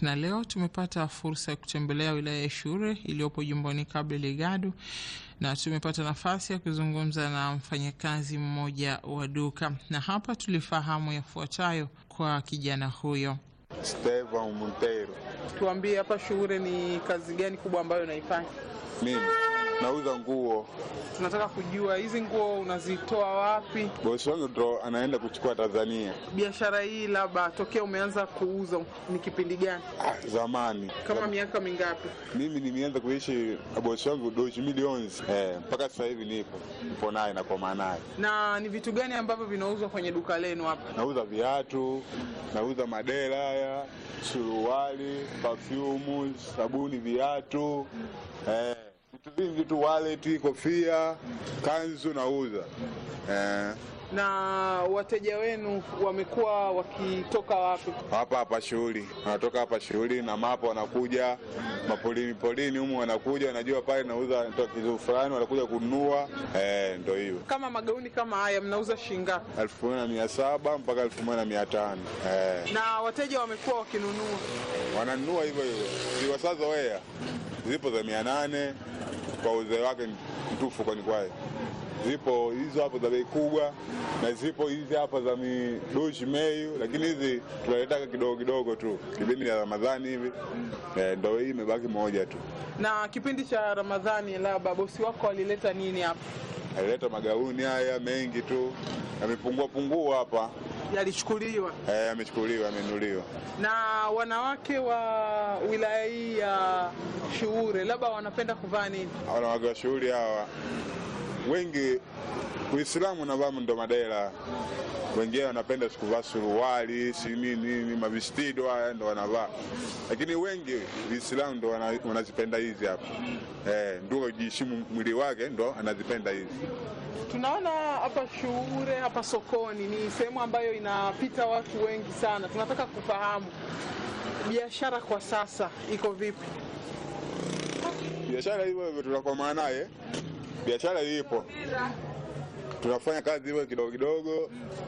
Na leo tumepata fursa ya kutembelea wilaya ya Shure iliyopo jimboni Cabo Delgado, na tumepata nafasi ya kuzungumza na mfanyakazi mmoja wa duka, na hapa tulifahamu yafuatayo kwa kijana huyo. Esteban Monteiro. Tuambie, hapa Shure ni kazi gani kubwa ambayo unaifanya? Mimi nauza nguo. Tunataka kujua hizi nguo unazitoa wapi? Bosi wangu ndo anaenda kuchukua Tanzania. Biashara hii labda tokea umeanza kuuza ni kipindi gani? Zamani. Kama miaka mingapi? Mimi nimeanza kuishi na bosi wangu 2011. Mpaka sasa hivi nipo naye na kwa maana. Na ni vitu gani ambavyo vinauzwa kwenye duka lenu hapa? Nauza viatu, nauza madera haya, suruali, perfume, sabuni, viatu. Vitu vingi tu, wallet, kofia, kanzu nauza. Na wateja wenu wamekuwa wakitoka wapi? Hapa shughuli. Wanatoka hapa shughuli na mapo wanakuja mapolini humu, wanakuja wanajua pale nauza kitu fulani, wanakuja kununua. Ndio hiyo. Kama magauni kama haya mnauza shilingi ngapi? 1700 mpaka 1500. Na wateja wamekuwa wakinunua? Wananunua hivyo hivyo. Ziwasazoea. Zipo za 800 kwa uzee wake mtufu kwa nikwae. Zipo hizo hapo za bei kubwa, na zipo hizi hapa za midoshi meyu, lakini hizi tunaleta kidogo kidogo tu. Kipindi cha Ramadhani hivi ndio hii imebaki moja tu. Na kipindi cha Ramadhani labda bosi wako alileta nini hapa? Alileta magauni haya mengi tu. Yamepungua hapa. Yalichukuliwa? Yamechukuliwa, yamenunuliwa. Na wanawake wa wilaya hii ya Shure labda wanapenda kuvaa nini? Wanawake wa Shure hawa wengi Uislamu na vamu ndo madela. Wengine wanapenda kuvaa suruali, nini, mavestido haya ndo wanavaa. Lakini wengi Uislamu ndo wanazipenda hizi hapa. Ndio kujiheshimu mwili wake ndo anazipenda hizi. Tunaona hapa Shure, hapa sokoni ni sehemu ambayo inapita watu wengi sana. Tunataka kufahamu biashara kwa sasa iko vipi? Biashara hiyo tunakomaa naye. Biashara ipo. Tunafanya kazi hiyo kidogo kidogo.